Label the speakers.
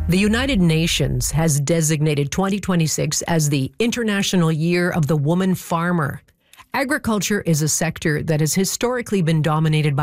Speaker 1: The United Nations has designated 2026 as the International Year of the Woman Farmer. Agriculture is a sector that has historically been dominated by